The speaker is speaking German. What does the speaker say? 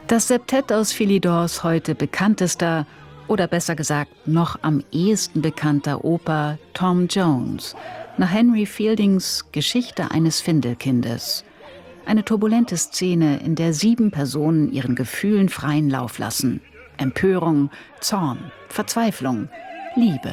Das Septett aus Philidors heute bekanntester, oder besser gesagt noch am ehesten bekannter Oper Tom Jones, nach Henry Fieldings Geschichte eines Findelkindes. Eine turbulente Szene, in der 7 Personen ihren Gefühlen freien Lauf lassen. Empörung, Zorn, Verzweiflung, Liebe.